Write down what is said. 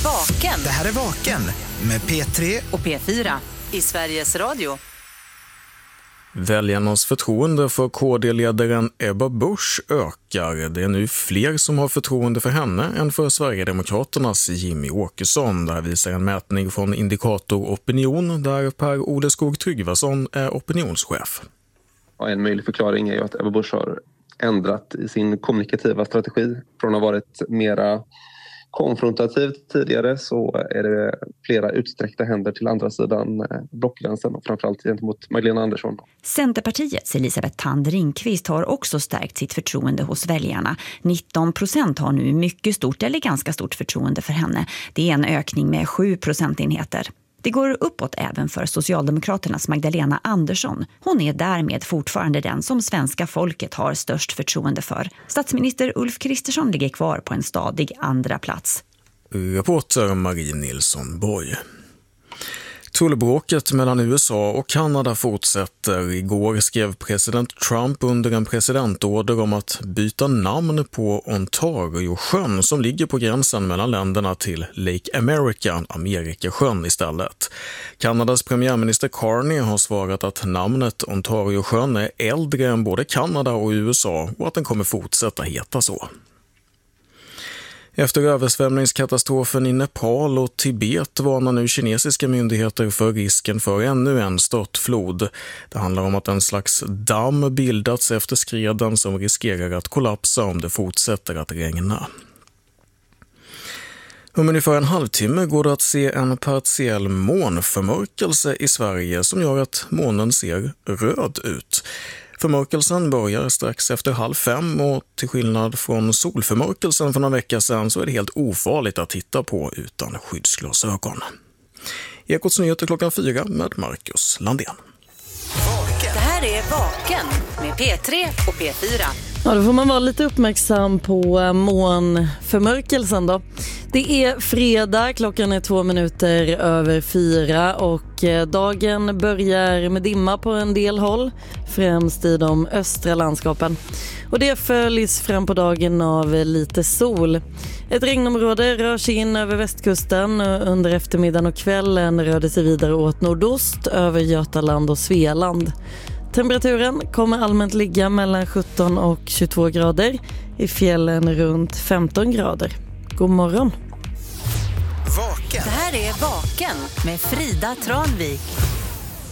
Vaken. Det här är Vaken med P3 och P4 i Sveriges Radio. Väljarnas förtroende för KD-ledaren Ebba Busch ökar. Det är nu fler som har förtroende för henne än för Sverigedemokraternas Jimmy Åkesson. Där visar en mätning från Indikator Opinion där Per-Ole Skog-Tryggvason är opinionschef. Ja, en möjlig förklaring är ju att Ebba Busch har ändrat i sin kommunikativa strategi. Från att ha varit mera konfrontativt tidigare så är det flera utsträckta händer till andra sidan blockgränsen och framförallt gentemot Magdalena Andersson. Centerpartiets Elisabeth Thand Ringqvist har också stärkt sitt förtroende hos väljarna. 19% har nu mycket stort eller ganska stort förtroende för henne. Det är en ökning med 7 procentenheter. Det går uppåt även för Socialdemokraternas Magdalena Andersson. Hon är därmed fortfarande den som svenska folket har störst förtroende för. Statsminister Ulf Kristersson ligger kvar på en stadig andra plats. Reporter Marie Nilsson Borg. Tullbråket mellan USA och Kanada fortsätter. Igår skrev president Trump under en presidentorder om att byta namn på Ontario-sjön som ligger på gränsen mellan länderna till Lake America, Amerikasjön istället. Kanadas premiärminister Carney har svarat att namnet Ontario-sjön är äldre än både Kanada och USA och att den kommer fortsätta heta så. Efter översvämningskatastrofen i Nepal och Tibet varnar nu kinesiska myndigheter för risken för ännu en störtflod. Det handlar om att en slags damm bildats efter skreden som riskerar att kollapsa om det fortsätter att regna. Om ungefär en halvtimme går det att se en partiell månförmörkelse i Sverige som gör att månen ser röd ut. Förmörkelsen börjar strax efter 4:30 och till skillnad från solförmörkelsen för några veckor sedan så är det helt ofarligt att titta på utan skyddsglasögon. Ekots nyheter 4:00 med Marcus Landén. Det här är Vaken med P3 och P4. Ja, då får man vara lite uppmärksam på månförmörkelsen då. Det är fredag, klockan är 4:02 och dagen börjar med dimma på en del håll, främst i de östra landskapen. Och det följs fram på dagen av lite sol. Ett regnområde rör sig in över västkusten. Under eftermiddagen och kvällen rör det sig vidare åt nordost över Götaland och Svealand. Temperaturen kommer allmänt ligga mellan 17 och 22 grader. I fjällen runt 15 grader. God morgon. Vaken. Det här är Vaken med Frida Tranvik.